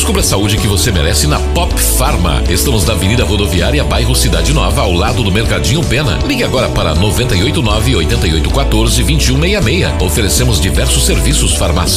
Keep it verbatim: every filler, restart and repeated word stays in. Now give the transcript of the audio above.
Descubra a saúde que você merece na Pop Pharma. Estamos na Avenida Rodoviária, bairro Cidade Nova, ao lado do Mercadinho Pena. Ligue agora para nove oito nove, oito oito um quatro, dois um seis seis. Oferecemos diversos serviços farmacêuticos.